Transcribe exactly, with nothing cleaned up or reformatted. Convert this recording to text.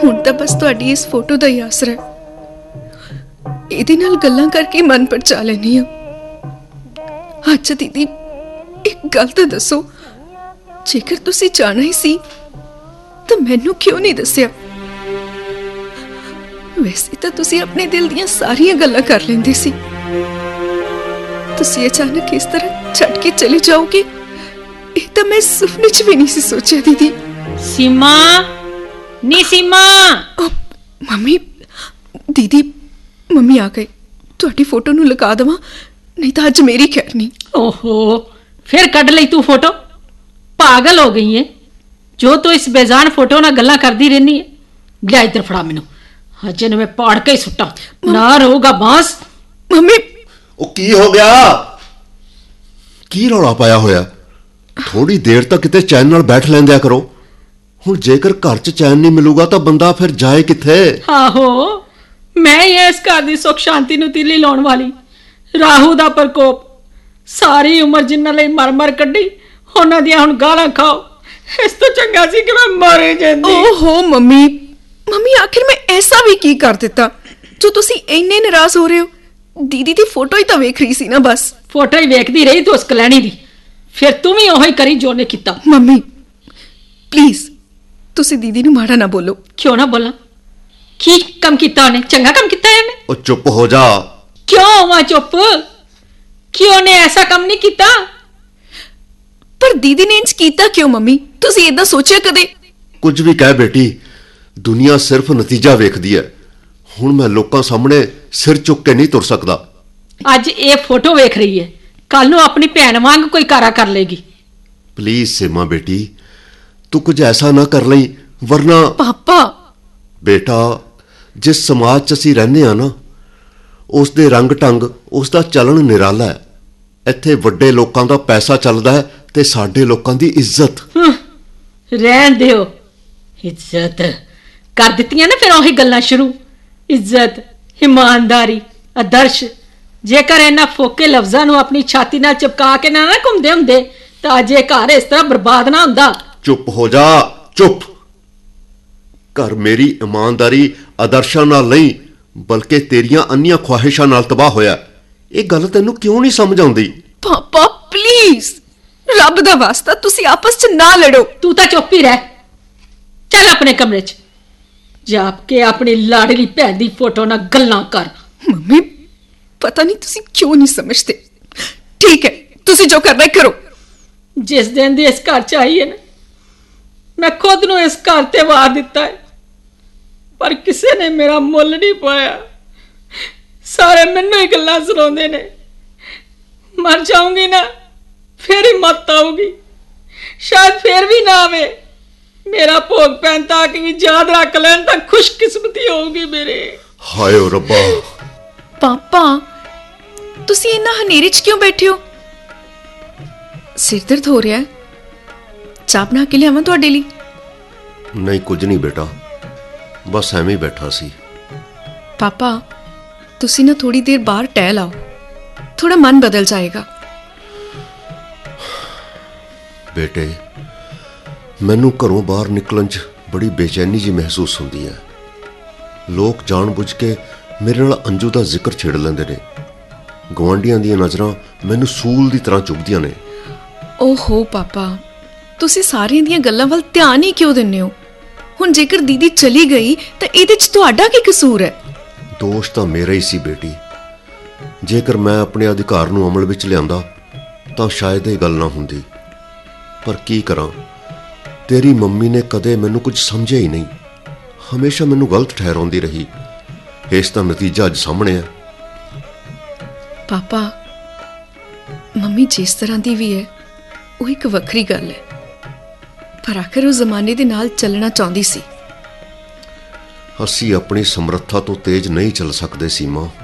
ਹੁਣ ਤਾਂ ਬਸ ਤੁਹਾਡੀ ਇਸ ਫੋਟੋ ਦਾ ਹੀ ਆਸਰਾ ਹੈ। ਇਹਦੇ ਨਾਲ ਗੱਲਾਂ ਕਰਕੇ ਮਨ ਪਰਚਾ ਲੈਣੀ ਆ। ਅੱਛਾ ਦੀਦੀ, ਇੱਕ ਗੱਲ ਤਾਂ ਦੱਸੋ, ਜੇਕਰ ਤੁਸੀਂ ਜਾਣਾ ਹੀ ਸੀ ਤਾਂ ਮੈਨੂੰ ਕਿਉਂ ਨਹੀਂ ਦੱਸਿਆ? ਵੈਸੇ ਤਾਂ ਤੁਸੀਂ ਆਪਣੇ ਦਿਲ ਦੀਆਂ ਸਾਰੀਆਂ ਗੱਲਾਂ ਕਰ ਲੈਂਦੇ ਸੀ। ਤੁਸੀਂ ਅਚਾਨਕ ਇਸ ਤਰ੍ਹਾਂ ਛੱਡ ਕੇ ਚਲੇ ਜਾਓਗੇ, ਇਹ ਤਾਂ ਮੈਂ ਸੁਪਨੇ 'ਚ ਵੀ ਨਹੀਂ ਸੀ ਸੋਚਿਆ। ਦੀਦੀ ਸੀਮਾ, ਨੀ ਸੀਮਾ। ਮੰਮੀ, ਦੀਦੀ ਮੰਮੀ ਆ ਗਏ। ਤੁਹਾਡੀ ਫੋਟੋ ਨੂੰ ਲਗਾ ਦੇਵਾਂ, ਨਹੀਂ ਤਾਂ ਅੱਜ ਮੇਰੀ ਖੈਰ ਨਹੀਂ। ਓਹੋ, ਫਿਰ ਕੱਢ ਲਈ ਤੂੰ ਫੋਟੋ। ਪਾਗਲ ਹੋ ਗਈ ਹੈ ਜੋ ਤੂੰ ਇਸ ਬੇਜ਼ਾਨ ਫੋਟੋ ਨਾਲ ਗੱਲਾਂ ਕਰਦੀ ਰਹਿੰਦੀ ਹੈ। ਲਿਆ ਇੱਧਰ ਫੜਾ ਮੈਨੂੰ, ਅਜੇ ਨੂੰ ਮੈਂ ਪਾੜ ਕੇ ਹੀ ਸੁੱਟਾਂ ਨਾ ਰਹੂਗਾ ਬਾਂਸ। ਮੰਮੀ, ਉਹ ਕੀ ਹੋ ਗਿਆ? ਕੀ ਰੌਲਾ ਪਾਇਆ ਹੋਇਆ? ਥੋੜੀ ਦੇਰ ਤੱਕ ਕਿਤੇ ਚੈਨ ਨਾਲ ਬੈਠ ਲੈਂਦਿਆ ਕਰੋ। ਹੁਣ ਜੇਕਰ ਘਰ 'ਚ ਚੈਨ ਨਹੀਂ ਮਿਲੂਗਾ ਤਾਂ ਬੰਦਾ ਫਿਰ ਜਾਏ ਕਿੱਥੇ? ਆਹੋ, ਮੈਂ ਹੀ ਇਸ ਘਰ ਦੀ ਸੁੱਖ ਸ਼ਾਂਤੀ ਨੂੰ ਤੀਲੀ ਲਾਉਣ ਵਾਲੀ। ਰਾਹੂ ਦਾ ਪ੍ਰਕੋਪ ਸਾਰੀ ਉਮਰ ਜਿਨ੍ਹਾਂ ਲਈ ਮਰ ਮਰ ਕੱਢੀ, ਉਹਨਾਂ ਦੀਆਂ ਹੁਣ ਗਾਲਾਂ ਖਾਓ। ਇਸ ਤੋਂ ਚੰਗਾ ਸੀ ਕਿ ਮੈਂ ਮਰ ਜਾਂਦੀ। ਓਹੋ ਮੰਮੀ, ਮੰਮੀ ਆਖਿਰ ਮੈਂ ਐਸਾ ਵੀ ਕੀ ਕਰ ਦਿੱਤਾ ਜੋ ਤੁਸੀਂ ਇੰਨੇ ਨਾਰਾਜ਼ ਹੋ ਰਹੇ ਹੋ? ਦੀਦੀ ਦੀ ਫੋਟੋ ਹੀ ਤਾਂ ਵੇਖ ਰਹੀ ਸੀ ਨਾ। ਬਸ ਫੋਟੋ ਹੀ ਵੇਖਦੀ ਰਹੀ ਤੂੰ ਉਸ ਕਲੈਣੀ ਦੀ। ਫਿਰ ਤੂੰ ਵੀ ਉਹੀ ਕਰੀ ਜੋ ਨੇ ਕੀਤਾ। ਮੰਮੀ ਪਲੀਜ਼, ਤੁਸੀਂ ਦੀਦੀ ਨੂੰ ਮਾੜਾ ਨਾ ਬੋਲੋ। ਕਿਉਂ ਨਾ ਬੋਲਾਂ? ਕੀ ਕੰਮ ਕੀਤਾ ਉਹਨੇ? ਚੰਗਾ ਕੰਮ ਕੀਤਾ ਹੈ ਉਹਨੇ। ਉਹ ਚੁੱਪ ਹੋ ਜਾ। ਕਿਉਂ ਹੋਵਾਂ ਚੁੱਪ? ਕਿ ਉਹਨੇ ਐਸਾ ਕੰਮ ਨਹੀਂ ਕੀਤਾ? ਪਰ ਦੀਦੀ ਨੇ ਇੰਜ ਕੀਤਾ ਕਿਉਂ? ਮੰਮੀ ਤੁਸੀਂ ਏਦਾਂ ਸੋਚਿਆ ਕਦੇ? ਕੁਝ ਵੀ ਕਹਿ ਬੇਟੀ, ਦੁਨੀਆ ਸਿਰਫ ਨਤੀਜਾ ਵੇਖਦੀ ਹੈ। ਹੁਣ ਮੈਂ ਲੋਕਾਂ ਸਾਹਮਣੇ ਸਿਰ ਚੁੱਕ ਕੇ ਨਹੀਂ ਤੁਰ ਸਕਦਾ। ਅੱਜ ਇਹ ਫੋਟੋ ਵੇਖ ਰਹੀ ਹੈ, ਕੱਲ ਨੂੰ ਆਪਣੀ ਭੈਣ ਵਾਂਗ ਕੋਈ ਕਾਰਾ ਕਰ ਲੇਗੀ। ਪਲੀਜ਼ ਸੀਮਾ ਬੇਟੀ, ਤੂੰ ਕੁਝ ਐਸਾ ਨਾ ਕਰ ਲਈ, ਵਰਨਾ। ਪਾਪਾ ਬੇਟਾ, ਜਿਸ ਸਮਾਜ 'ਚ ਅਸੀਂ ਰਹਿੰਦੇ ਹਾਂ ਨਾ, ਉਸ ਦੇ ਰੰਗ ਢੰਗ, ਉਸ ਦਾ ਚੱਲਣ ਨਿਰਾਲਾ ਹੈ। ਇੱਥੇ ਵੱਡੇ ਲੋਕਾਂ ਦਾ ਪੈਸਾ ਚੱਲਦਾ ਹੈ ਤੇ ਸਾਡੇ ਲੋਕਾਂ ਦੀ ਇੱਜ਼ਤ। ਰਹਿਣ ਦਿਓ, ਇੱਜ਼ਤ ਕਰ ਦਿੱਤੀਆਂ ਨਾ ਫਿਰ ਉਹੀ ਗੱਲਾਂ ਸ਼ੁਰੂ। ਇੱਜ਼ਤ, ਇਮਾਨਦਾਰੀ, ਆਦਰਸ਼। ਜੇਕਰ ਇਹਨਾਂ ਫੋਕੇ ਲਫ਼ਜ਼ਾਂ ਨੂੰ ਆਪਣੀ ਛਾਤੀ ਨਾਲ ਚਿਪਕਾ ਕੇ ਨਾ ਨਾ ਘੁੰਮਦੇ ਹੁੰਦੇ ਤਾਂ ਅਜੇ ਘਰ ਇਸ ਤਰ੍ਹਾਂ ਬਰਬਾਦ ਨਾ ਹੁੰਦਾ। ਚੁੱਪ ਹੋ ਜਾ, ਚੁੱਪ। ਘਰ ਮੇਰੀ ਇਮਾਨਦਾਰੀ, ਆਦਰਸ਼ਾਂ ਨਾਲ ਨਹੀਂ ਬਲਕਿ ਤੇਰੀਆਂ ਅੰਨੀਆਂ ਖੁਆਹਿਸ਼ਾਂ ਨਾਲ ਤਬਾਹ ਹੋਇਆ। ਇਹ ਗੱਲ ਤੈਨੂੰ ਕਿਉਂ ਨਹੀਂ ਸਮਝ ਆਉਂਦੀ? ਪਾਪਾ ਪਲੀਜ਼, ਰੱਬ ਦਾ ਵਾਸਤਾ ਤੁਸੀਂ ਆਪਸ 'ਚ ਨਾ ਲੜੋ। ਤੂੰ ਤਾਂ ਚੁੱਪ ਹੀ ਰਹਿ। ਚੱਲ ਆਪਣੇ ਕਮਰੇ 'ਚ ਜਾਪ ਕੇ ਆਪਣੀ ਲਾਡਲੀ ਭੈਣ ਦੀ ਫੋਟੋ ਨਾਲ ਗੱਲਾਂ ਕਰ। ਮੰਮੀ ਪਤਾ ਨਹੀਂ ਤੁਸੀਂ ਕਿਉਂ ਨਹੀਂ ਸਮਝਦੇ। ਠੀਕ ਹੈ, ਤੁਸੀਂ ਜੋ ਕਰਨਾ ਕਰੋ। ਜਿਸ ਦਿਨ ਦੀ ਇਸ ਘਰ 'ਚ ਆਈ ਹੈ ਨਾ, ਮੈਂ ਖੁਦ ਨੂੰ ਇਸ ਘਰ ਤੇ ਵਾਰ ਦਿੱਤਾ ਹੈ, ਪਰ ਕਿਸੇ ਨੇ ਮੇਰਾ ਮੁੱਲ ਨਹੀਂ ਪਾਇਆ। ਸਾਰੇ ਮੈਨੂੰ ਹੀ ਗੱਲਾਂ ਸੁਣਾਉਂਦੇ ਨੇ। ਮਰ ਜਾਊਂਗੀ ਨਾ ਫਿਰ ਹੀ ਮੱਤ ਆਊਗੀ, ਸ਼ਾਇਦ ਫਿਰ ਵੀ ਨਾ ਆਵੇ। ਮੇਰਾ ਭੋਗ ਪੈਣ ਤੱਕ ਵੀ ਯਾਦ ਰੱਖ ਲੈਣ ਤਾਂ ਖੁਸ਼ਕਿਸਮਤੀ ਹੋਊਗੀ ਮੇਰੇ। ਹਾਏ ਓ ਰੱਬਾ। ਪਾਪਾ ਤੁਸੀਂ ਇੰਨਾ ਹਨੇਰੇ 'ਚ ਕਿਉਂ ਬੈਠੇ ਹੋ? ਸਿਰ ਦਰਦ ਹੋ ਰਿਹਾ ਹੈ? ਚਾਹ ਬਣਾ ਕੇ ਲਿਆਵਾਂ ਤੁਹਾਡੇ ਲਈ? ਨਹੀਂ ਕੁਝ ਨਹੀਂ ਬੇਟਾ, ਬਸ ਐਵੇਂ ਹੀ ਬੈਠਾ ਸੀ। ਪਾਪਾ ਤੁਸੀਂ ਨਾ ਥੋੜੀ ਦੇਰ ਬਾਹਰ ਟਹਿਲ ਆਓ, ਥੋੜਾ ਮਨ ਬਦਲ ਜਾਏਗਾ। ਬੇਟੇ, ਮੈਨੂੰ ਘਰੋਂ ਬਾਹਰ ਨਿਕਲਣ 'ਚ ਬੜੀ ਬੇਚੈਨੀ ਜੀ ਮਹਿਸੂਸ ਹੁੰਦੀ ਹੈ। ਲੋਕ ਜਾਣ-ਬੁੱਝ ਕੇ ਮੇਰੇ ਨਾਲ ਅੰਜੂ ਦਾ ਜ਼ਿਕਰ ਛੇੜ ਲੈਂਦੇ ਨੇ। ਗੁਆਂਢੀਆਂ ਦੀਆਂ ਨਜ਼ਰਾਂ ਮੈਨੂੰ ਸੂਲ ਦੀ ਤਰ੍ਹਾਂ ਚੁਭਦੀਆਂ ਨੇ। ਓਹੋ ਪਾਪਾ, ਤੁਸੀਂ ਸਾਰਿਆਂ ਦੀਆਂ ਗੱਲਾਂ ਵੱਲ ਧਿਆਨ ਹੀ ਕਿਉਂ ਦਿੰਦੇ ਹੋ? ਹੁਣ ਜੇਕਰ ਦੀਦੀ ਚਲੀ ਗਈ ਤਾਂ ਇਹਦੇ 'ਚ ਤੁਹਾਡਾ ਕੀ ਕਸੂਰ ਹੈ? ਦੋਸ਼ ਤਾਂ ਮੇਰਾ ਹੀ ਸੀ ਬੇਟੀ। ਜੇਕਰ ਮੈਂ ਆਪਣੇ ਅਧਿਕਾਰ ਨੂੰ ਅਮਲ ਵਿੱਚ ਲਿਆਂਦਾ ਤਾਂ ਸ਼ਾਇਦ ਇਹ ਗੱਲ ਨਾ ਹੁੰਦੀ। ਪਰ ਕੀ ਕਰਾਂ, ਤੇਰੀ ਮੰਮੀ ਨੇ ਕਦੇ ਮੈਨੂੰ ਕੁਝ ਸਮਝਿਆ ਹੀ ਨਹੀਂ। ਹਮੇਸ਼ਾ ਮੈਨੂੰ ਗਲਤ ਠਹਿਰਾਉਂਦੀ ਰਹੀ। ਇਸ ਦਾ ਨਤੀਜਾ ਅੱਜ ਸਾਹਮਣੇ ਹੈ। ਪਾਪਾ ਮੰਮੀ ਜਿਸ ਤਰ੍ਹਾਂ ਦੀ ਵੀ ਹੈ ਉਹ ਇੱਕ ਵੱਖਰੀ ਗੱਲ ਹੈ, ਪਰ ਆਖਰ ਉਹ ਜ਼ਮਾਨੇ ਦੇ ਨਾਲ ਚੱਲਣਾ ਚਾਹੁੰਦੀ ਸੀ। ਅਸੀਂ ਆਪਣੀ ਸਮਰੱਥਾ ਤੋਂ ਤੇਜ਼ ਨਹੀਂ ਚੱਲ ਸਕਦੇ ਸੀਮਾ।